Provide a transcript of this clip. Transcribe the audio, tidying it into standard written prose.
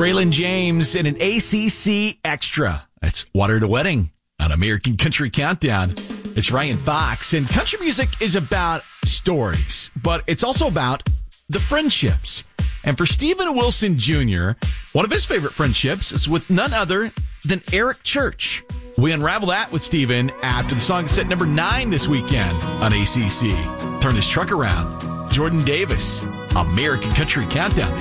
Braylon James in an ACC Extra. That's Water to Wedding on American Country Countdown. It's Ryan Fox, and country music is about stories, but it's also about the friendships. And for Stephen Wilson Jr., one of his favorite friendships is with none other than Eric Church. We unravel that with Stephen after the song set number 9 this weekend on ACC. Turn this truck around. Jordan Davis, American Country Countdown.